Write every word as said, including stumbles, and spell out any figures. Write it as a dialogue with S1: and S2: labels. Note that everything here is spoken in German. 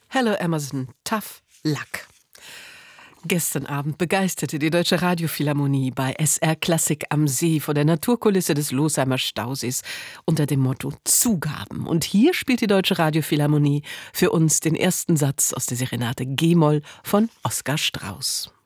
S1: Hello Amazon, tough luck. Gestern Abend begeisterte die Deutsche Radiophilharmonie bei S R Klassik am See vor der Naturkulisse des Losheimer Stausees unter dem Motto Zugaben. Und hier spielt die Deutsche Radiophilharmonie für uns den ersten Satz aus der Serenade G-Moll von Oskar Strauß.